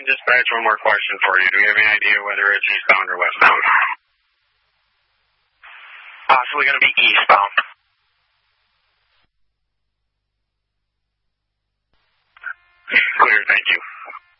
dispatch, one more question for you. Do you have any idea whether it's eastbound or westbound? Possibly going to be eastbound.